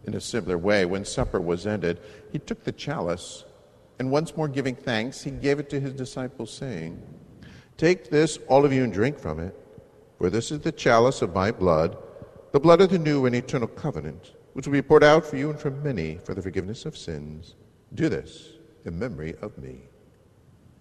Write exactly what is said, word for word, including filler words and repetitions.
In a similar way, when supper was ended, he took the chalice, and once more giving thanks, he gave it to his disciples, saying, "Take this, all of you, and drink from it, for this is the chalice of my blood, the blood of the new and eternal covenant, which will be poured out for you and for many for the forgiveness of sins. Do this in memory of me."